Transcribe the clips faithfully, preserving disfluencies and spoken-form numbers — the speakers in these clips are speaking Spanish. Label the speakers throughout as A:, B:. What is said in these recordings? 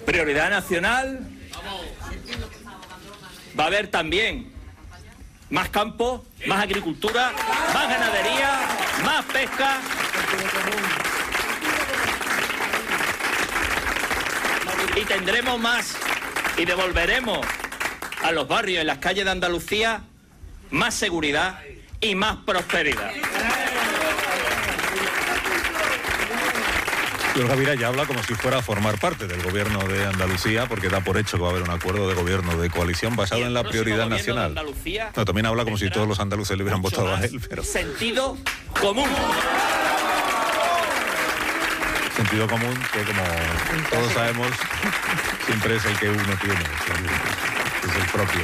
A: prioridad nacional. Va a haber también más campo, más agricultura, más ganadería, más pesca. Y tendremos más y devolveremos a los barrios en las calles de Andalucía más seguridad y más prosperidad.
B: Señor Gavira ya habla como si fuera a formar parte del gobierno de Andalucía, porque da por hecho que va a haber un acuerdo de gobierno de coalición basado en la prioridad nacional. No, también habla como si todos los andaluces le hubieran votado a él, pero...
A: Sentido común.
B: Sentido común que, como todos sabemos, siempre es el que uno tiene, es el propio.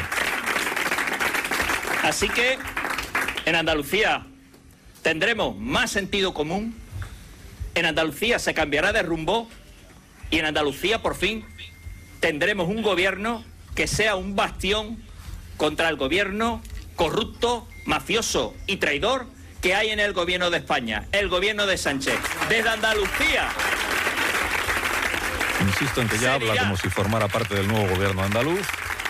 A: Así que en Andalucía tendremos más sentido común, en Andalucía se cambiará de rumbo y en Andalucía por fin tendremos un gobierno que sea un bastión contra el gobierno corrupto, mafioso y traidor que hay en el gobierno de España, el gobierno de Sánchez. Desde Andalucía.
B: Insisto en que ya habla como si formara parte del nuevo gobierno andaluz,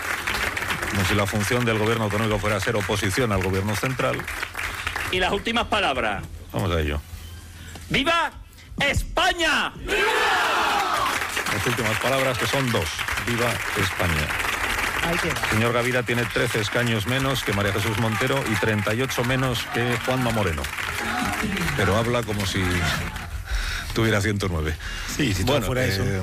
B: como si la función del gobierno autonómico fuera ser oposición al gobierno central.
A: Y las últimas palabras.
B: Vamos a ello.
A: ¡Viva España! ¡Viva!
B: Las últimas palabras, que son dos. ¡Viva España! Señor Gavira tiene trece escaños menos que María Jesús Montero y treinta y ocho menos que Juanma Moreno. Pero habla como si tuviera ciento nueve.
C: Sí, si bueno, fuera eh, eso.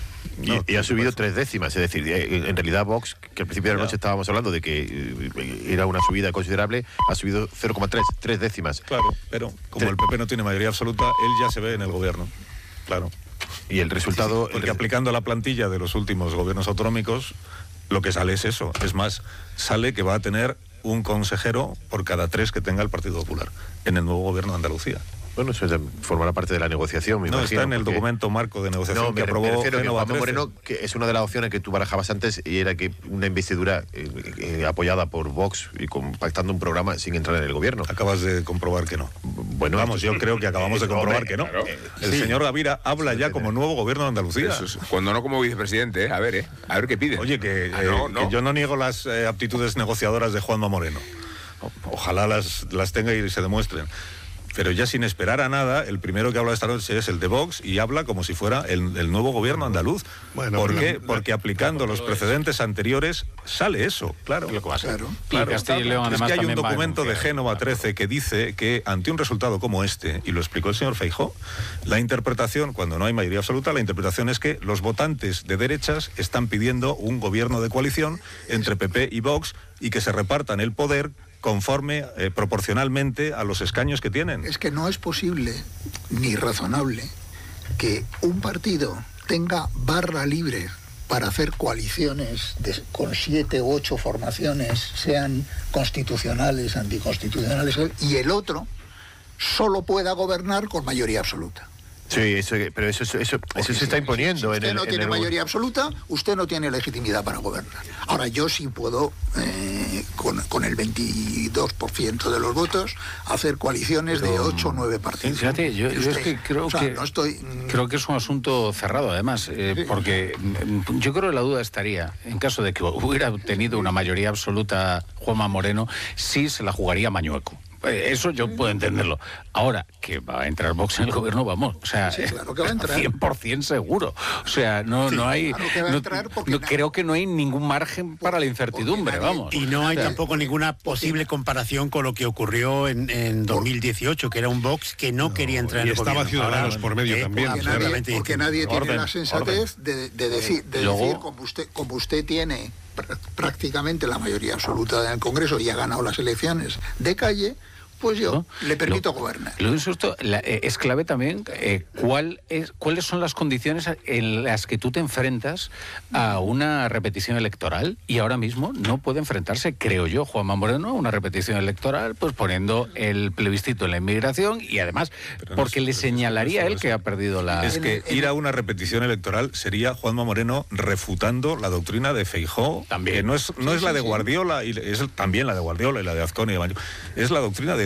D: No, y, y ha subido tres décimas, es decir, en realidad Vox, que al principio de la noche estábamos hablando de que era una subida considerable, ha subido cero coma tres, tres décimas.
B: Claro, pero como el P P no tiene mayoría absoluta, él ya se ve en el gobierno, claro.
D: Y el resultado...
B: Sí, sí, porque aplicando la plantilla de los últimos gobiernos autonómicos, lo que sale es eso. Es más, sale que va a tener un consejero por cada tres que tenga el Partido Popular en el nuevo gobierno de Andalucía.
D: Bueno, eso formará parte de la negociación, me
B: No,
D: imagino,
B: está en el
D: porque...
B: documento marco de negociación
D: no,
B: que
D: me,
B: aprobó
D: me refiero
B: Génova
D: que Juanma Moreno, que es una de las opciones que tú barajabas antes, y era que una investidura eh, eh, apoyada por Vox y con, pactando un programa sin entrar en el gobierno.
B: Acabas de comprobar que no.
D: Bueno,
B: vamos, yo creo que acabamos de comprobar que no.
D: Claro.
B: El
D: sí.
B: señor Gavira habla ya como nuevo gobierno de Andalucía.
E: Eso es, cuando no como vicepresidente, ¿eh? A ver, ¿eh? A ver qué pide.
B: Oye, que,
E: ah,
B: eh,
E: no, no.
B: que yo no niego las eh, aptitudes negociadoras de Juanma Moreno. Ojalá las, las tenga y se demuestren. Pero ya sin esperar a nada, el primero que habla esta noche es el de Vox y habla como si fuera el, el nuevo gobierno andaluz. Bueno, ¿Por qué? La, Porque aplicando los precedentes anteriores sale eso, claro.
C: Lo que va a ser.
B: Claro,
C: Y
B: claro.
C: Castilla y León,
B: es
C: además,
B: que hay un documento de
C: denunciar,
B: Génova
C: claro.
B: trece que dice que ante un resultado como este, y lo explicó el señor Feijóo, la interpretación, cuando no hay mayoría absoluta, la interpretación es que los votantes de derechas están pidiendo un gobierno de coalición entre P P y Vox y que se repartan el poder conforme, eh, proporcionalmente a los escaños que tienen.
F: Es que no es posible ni razonable que un partido tenga barra libre para hacer coaliciones de, con siete u ocho formaciones, sean constitucionales, anticonstitucionales, y el otro solo pueda gobernar con mayoría absoluta.
D: Sí, eso, pero eso, eso, eso, eso se está imponiendo.
F: Si usted
D: en el,
F: no tiene
D: en el...
F: mayoría absoluta, usted no tiene legitimidad para gobernar. Ahora, yo sí puedo, eh, con, con el veintidós por ciento de los votos, hacer coaliciones pero... de ocho o nueve partidos.
C: Fíjate, yo, yo es que creo, o sea, que
F: no estoy...
C: creo que es un asunto cerrado, además, eh, sí. porque yo creo que la duda estaría, en caso de que hubiera tenido una mayoría absoluta Juanma Moreno, sí se la jugaría Mañueco. Eso yo puedo entenderlo. Ahora, que va a entrar Vox en el gobierno, vamos, o sea,
F: sí, claro que va a entrar.
C: cien por ciento seguro. O sea, no, sí, no hay...
F: Claro que va a entrar
C: no,
F: porque
C: no,
F: na...
C: creo que no hay ningún margen para la incertidumbre,
F: nadie,
C: vamos.
G: Y no hay
C: o sea,
G: tampoco ninguna posible comparación con lo que ocurrió en, en dos mil dieciocho, que era un Vox que no, no quería entrar en el
H: estaba
G: gobierno.
H: Ciudadanos
G: Ahora,
H: por medio
G: eh,
H: también.
F: Porque nadie, porque nadie tiene orden, la sensatez de, de decir, de
C: Luego,
F: decir como, usted, como usted tiene prácticamente la mayoría absoluta en el Congreso y ha ganado las elecciones de calle, pues yo ¿no? le permito
C: lo,
F: gobernar.
C: Lo insisto, la, eh, es clave también eh, cuál es, cuáles son las condiciones en las que tú te enfrentas a una repetición electoral, y ahora mismo no puede enfrentarse, creo yo, Juanma Moreno, a una repetición electoral, pues poniendo el plebiscito en la inmigración, y además no porque le señalaría a él que ha perdido la...
B: Es que ir a una repetición electoral sería Juanma Moreno refutando la doctrina de Feijóo,
C: también.
B: que no es, no sí, es la de Guardiola, y es también la de Guardiola y la de Azcón y de Mañueco, es la doctrina de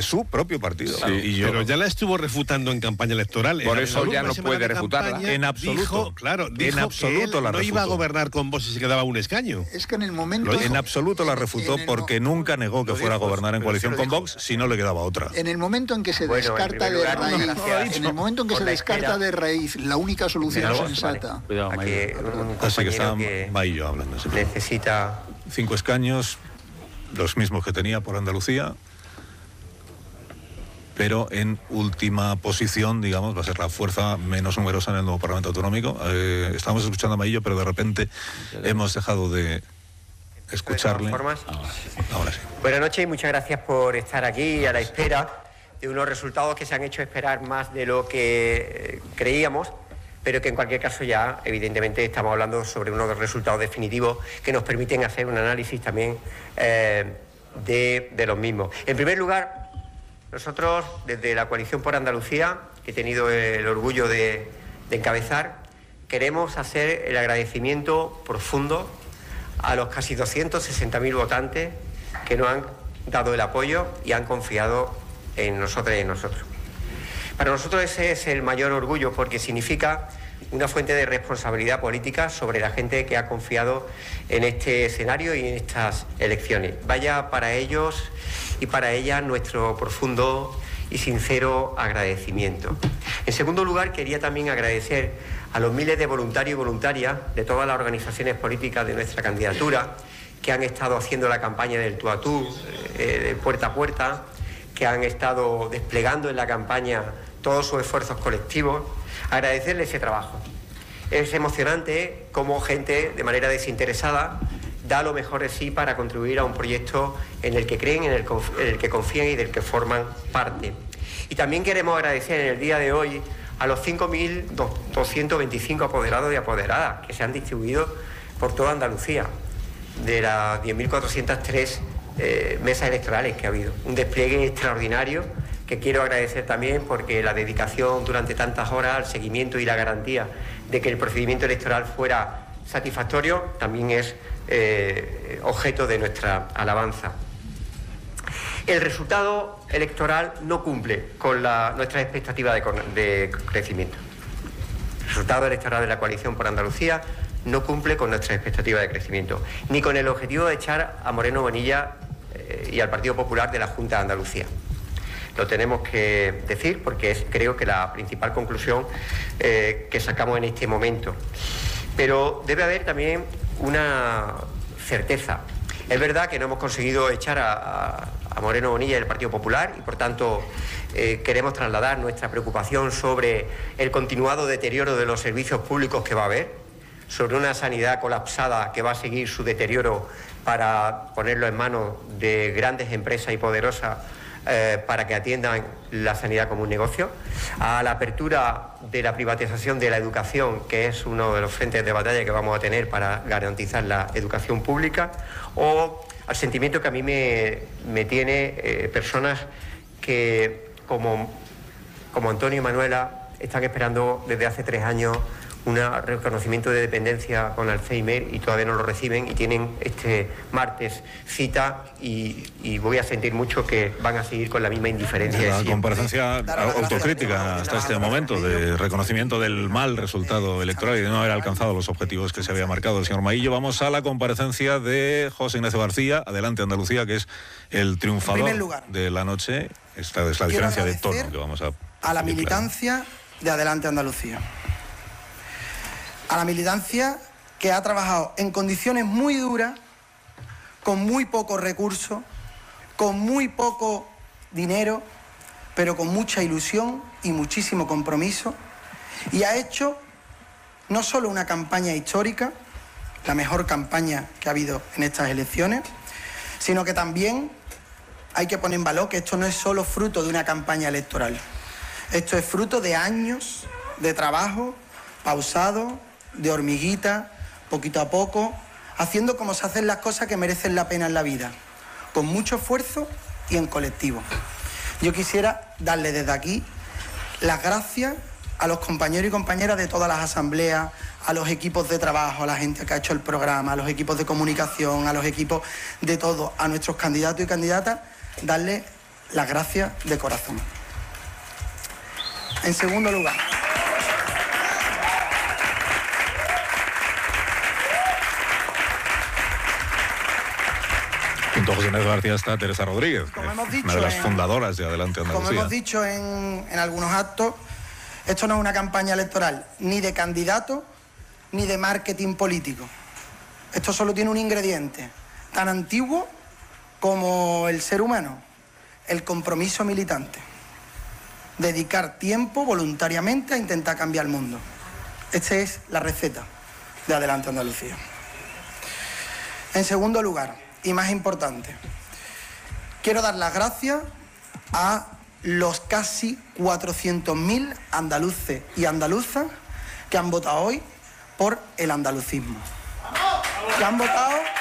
B: de su propio partido.
H: Sí, y yo, pero ya la estuvo refutando en campaña electoral.
E: Por
H: en
E: eso ya no puede refutarla.
B: En absoluto.
H: Dijo, claro, dijo
B: en absoluto
H: que
B: la
H: no
B: refutó.
H: iba a gobernar con Vox si se quedaba un escaño.
F: Es que en el momento...
B: En absoluto la refutó porque nunca negó que fuera a gobernar en coalición con Vox si no le quedaba otra.
F: En el momento en que se
I: Bueno,
F: descarta
I: en
F: de
I: primer lugar,
F: raíz,
I: gracias
F: en el momento en que
I: por
F: se
I: la
F: descarta
I: espera.
F: de raíz la única solución
C: Mira,
F: sensata.
C: Cuidado,
I: Aquí un
B: Así que está
I: compañero que
B: Maillo hablando. sí.
I: necesita...
B: Cinco escaños, los mismos que tenía por Andalucía, pero en última posición, digamos, va a ser la fuerza menos numerosa en el nuevo Parlamento Autonómico. Eh, estamos escuchando a Maillo, pero de repente hemos dejado de escucharle.
I: De todas formas,
B: Ahora sí.
I: buenas noches y muchas gracias por estar aquí a la espera de unos resultados que se han hecho esperar más de lo que eh, creíamos, pero que en cualquier caso ya, evidentemente, estamos hablando sobre unos resultados definitivos que nos permiten hacer un análisis también eh, de, de los mismos. En primer lugar, nosotros, desde la Coalición por Andalucía, que he tenido el orgullo de, de encabezar, queremos hacer el agradecimiento profundo a los casi doscientos sesenta mil votantes que nos han dado el apoyo y han confiado en nosotros y en nosotros. Para nosotros ese es el mayor orgullo porque significa una fuente de responsabilidad política sobre la gente que ha confiado en este escenario y en estas elecciones. Vaya para ellos y para ellas nuestro profundo y sincero agradecimiento. En segundo lugar, quería también agradecer a los miles de voluntarios y voluntarias de todas las organizaciones políticas de nuestra candidatura que han estado haciendo la campaña del tú a tú, eh, de puerta a puerta, que han estado desplegando en la campaña todos sus esfuerzos colectivos, agradecerles ese trabajo. Es emocionante cómo gente de manera desinteresada da lo mejor de sí para contribuir a un proyecto en el que creen, en el, en el que confían y del que forman parte. Y también queremos agradecer en el día de hoy a los cinco mil doscientos veinticinco apoderados y apoderadas que se han distribuido por toda Andalucía, de las diez mil cuatrocientas tres eh, mesas electorales que ha habido. Un despliegue extraordinario que quiero agradecer también porque la dedicación durante tantas horas al seguimiento y la garantía de que el procedimiento electoral fuera satisfactorio también es eh, objeto de nuestra alabanza. El resultado electoral no cumple con la, nuestras expectativas de, de crecimiento. El resultado electoral de la Coalición por Andalucía no cumple con nuestras expectativas de crecimiento, ni con el objetivo de echar a Moreno Bonilla eh, y al Partido Popular de la Junta de Andalucía. Lo tenemos que decir porque es, creo que, la principal conclusión eh, que sacamos en este momento. Pero debe haber también una certeza. Es verdad que no hemos conseguido echar a, a, a Moreno Bonilla del Partido Popular y, por tanto, eh, queremos trasladar nuestra preocupación sobre el continuado deterioro de los servicios públicos que va a haber, sobre una sanidad colapsada que va a seguir su deterioro para ponerlo en manos de grandes empresas y poderosas eh, para que atiendan la sanidad como un negocio, a la apertura de la privatización de la educación, que es uno de los frentes de batalla que vamos a tener para garantizar la educación pública, o al sentimiento que a mí me, me tiene eh, personas que, como, como Antonio y Manuela, están esperando desde hace tres años un reconocimiento de dependencia con Alzheimer y todavía no lo reciben y tienen este martes cita y, y voy a sentir mucho que van a seguir con la misma indiferencia.
B: La comparecencia autocrítica hasta este momento de reconocimiento del mal resultado electoral y de no haber alcanzado los objetivos que se había marcado el señor Maillo. Vamos a la comparecencia de José Ignacio García, Adelante Andalucía, que es el triunfador
J: lugar,
B: de la noche. Esta es la diferencia de tono que vamos a...
J: A la militancia de Adelante Andalucía. A la militancia que ha trabajado en condiciones muy duras, con muy pocos recursos, con muy poco dinero, pero con mucha ilusión y muchísimo compromiso, y ha hecho no solo una campaña histórica, la mejor campaña que ha habido en estas elecciones, sino que también hay que poner en valor que esto no es solo fruto de una campaña electoral. Esto es fruto de años de trabajo pausado, de hormiguita, poquito a poco, haciendo como se hacen las cosas que merecen la pena en la vida, con mucho esfuerzo y en colectivo. Yo quisiera darle desde aquí las gracias a los compañeros y compañeras de todas las asambleas, a los equipos de trabajo, a la gente que ha hecho el programa, a los equipos de comunicación, a los equipos de todo, a nuestros candidatos y candidatas, darle las gracias de corazón. En segundo lugar,
B: junto a José Ignacio García está Teresa Rodríguez,
J: como hemos dicho
B: una de las
J: en,
B: fundadoras de Adelante Andalucía.
J: Como hemos dicho en, en algunos actos, esto no es una campaña electoral ni de candidato ni de marketing político. Esto solo tiene un ingrediente tan antiguo como el ser humano: el compromiso militante. Dedicar tiempo voluntariamente a intentar cambiar el mundo. Esta es la receta de Adelante Andalucía. En segundo lugar, y más importante, quiero dar las gracias a los casi cuatrocientos mil andaluces y andaluzas que han votado hoy por el andalucismo. Que han votado